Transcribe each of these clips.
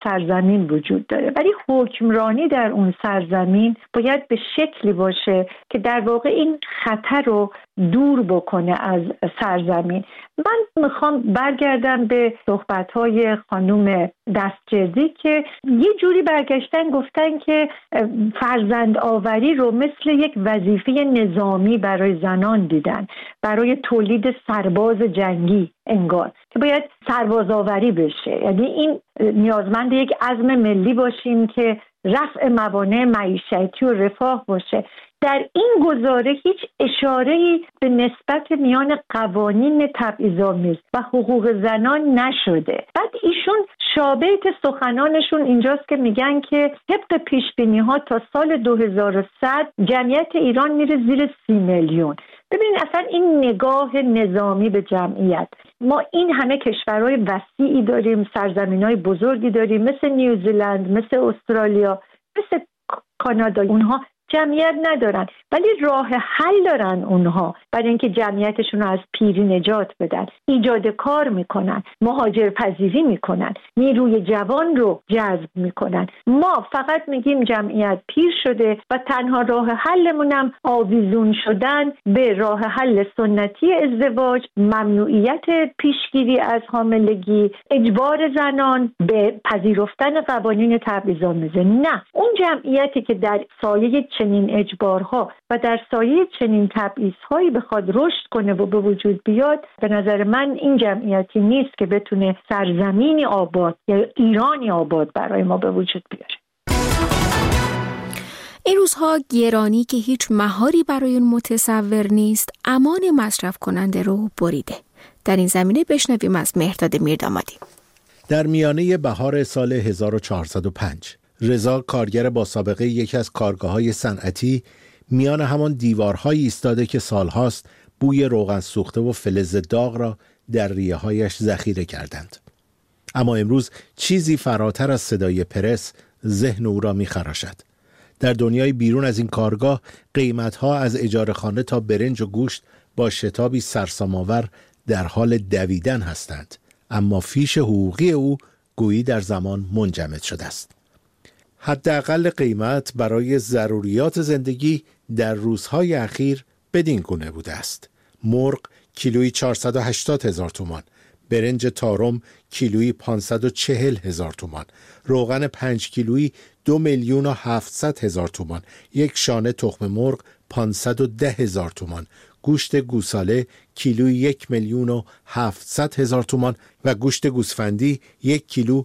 سرزمین وجود داره، ولی حکمرانی در اون سرزمین باید به شکلی باشه که در واقع این خطر رو دور بکنه از سرزمین. من میخوام برگردم به صحبت‌های خانم دستجردی که یه جوری برگشتن گفتن که فرزند آوری رو مثل یک وظیفه نظامی برای زنان دیدن، برای تولید سرباز جنگی انگار که باید سرباز آوری بشه. یعنی این نیازمند یک عزم ملی باشیم که رفع موانع معیشتی و رفاه باشه. در این گزاره هیچ اشاره‌ای به نسبت میان قوانین تبعیض‌آمیز و حقوق زنان نشده. بعد ایشون شابهت سخنانشون اینجاست که میگن که طبق پیشبینی‌ها تا سال 2100 جمعیت ایران میره زیر 30 میلیون. ببینید اصلا این نگاه نظامی به جمعیت، ما این همه کشورهای وسیعی داریم، سرزمین‌های بزرگی داریم مثل نیوزیلند، مثل استرالیا، مثل کانادا، اونها جمعیت ندارن ولی راه حل دارن اونها برای اینکه جمعیتشون رو از پیری نجات بدن. ایجاد کار میکنن، مهاجرپذیری میکنن، نیروی جوان رو جذب میکنن. ما فقط میگیم جمعیت پیر شده و تنها راه حلمونم آویزون شدن به راه حل سنتی ازدواج، ممنوعیت پیشگیری از حاملگی، اجبار زنان به پذیرفتن قوانین تبعیض‌آمیزه. نه، اون جمعیتی که در سایه چنین اجبارها و در سایه چنین تبعیض‌هایی بخواد رشد کنه و به وجود بیاد، به نظر من این جمعیتی نیست که بتونه سرزمینی آباد یا ایرانی آباد برای ما به وجود بیاره. این روزها گرانی که هیچ مهاری برای اون متصور نیست امان مصرف کننده رو بریده. در این زمینه بشنویم از مهرداد میردامادی. در میانه بهار سال 1405 رضا، کارگر با سابقه یکی از کارگاه‌های صنعتی، میان همان دیوارهایی ایستاده که سالهاست بوی روغن سوخته و فلز داغ را در ریه‌هایش ذخیره کردند. اما امروز چیزی فراتر از صدای پرس ذهن او را می‌خراشد. در دنیای بیرون از این کارگاه قیمت‌ها از اجاره خانه تا برنج و گوشت با شتابی سرسام‌آور در حال دویدن هستند، اما فیش حقوقی او گویی در زمان منجمد شده است. حداقل قیمت برای ضروریات زندگی در روزهای اخیر بدین گونه بوده است: مرغ کیلویی 480,000 تومان، برنج تارم کیلویی 540,000 تومان، روغن 5 کیلویی 2,700,000 تومان، یک شانه تخم مرغ 510,000 تومان، گوشت گوساله کیلویی 1,700,000 تومان و گوشت گوسفندی 1 کیلو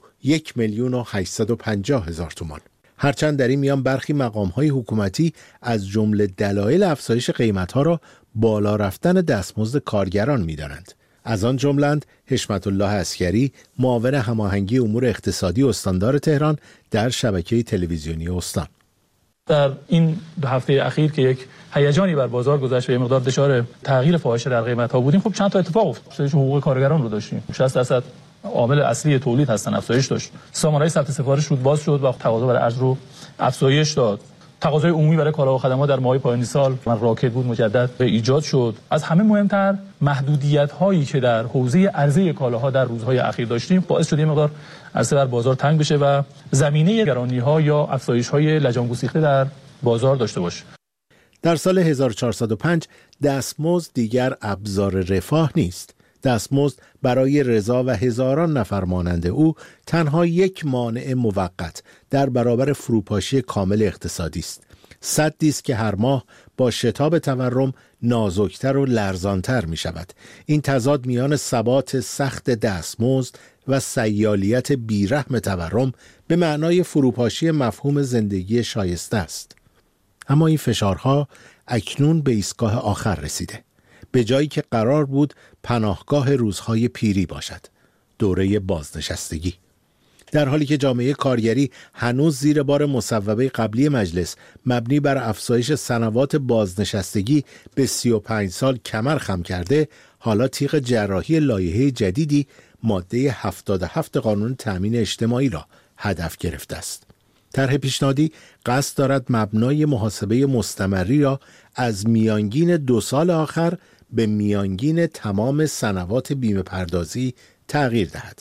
1,850,000 تومان. هرچند در این میان برخی مقام‌های حکومتی از جمله دلایل افزایش قیمت‌ها را بالا رفتن دستمزد کارگران می‌دانند. از آن جملند حشمت الله عسکری، معاون هماهنگی امور اقتصادی استاندار تهران در شبکه تلویزیونی استان. در این 2 هفته اخیر که یک هیجانی بر بازار گذشت و یه مقدار دچار تغییر فاحش در قیمت‌ها بودیم، خب چند تا اتفاق افتاد. حقوق کارگران رو داشتیم. 60% عامل اصلی تولید هستن افزایش داشت. سامانه‌های ثبت سفارش رود باز شد و تقاضا برای ارز رو افزایش داد. تقاضای عمومی برای کالا و خدمات در ماهای پایانی سال راکد بود، مجدد ایجاد شد. از همه مهمتر محدودیت‌هایی که در حوزه عرضه کالاها در روزهای اخیر داشتیم باعث شد یه مقدار عرصه بر بازار تنگ بشه و زمینه گرانی‌ها یا افزایش‌های لجام گسیخته در بازار داشته باشه. در سال 1405 دستمزد دیگر ابزار رفاه نیست. دستمزد برای رضا و هزاران نفر مانند او تنها یک مانع موقت در برابر فروپاشی کامل اقتصادی است. سدی است که هر ماه با شتاب تورم نازکتر و لرزانتر می شود. این تضاد میان ثبات سخت دستمزد و سیالیت بیرحم تورم به معنای فروپاشی مفهوم زندگی شایسته است. اما این فشارها اکنون به ایستگاه آخر رسیده. به جایی که قرار بود پناهگاه روزهای پیری باشد، دوره بازنشستگی. در حالی که جامعه کارگری هنوز زیر بار مصوبه قبلی مجلس مبنی بر افزایش سنوات بازنشستگی به 35 سال کمر خم کرده، حالا تیغ جراحی لایحه جدیدی ماده 77 قانون تأمین اجتماعی را هدف گرفته است. طرح پیشنهادی قصد دارد مبنای محاسبه مستمری را از میانگین 2 سال آخر به میانگین تمام سنوات بیمه پردازی تغییر دهد.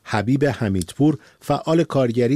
حبیب حمیدپور، فعال کارگری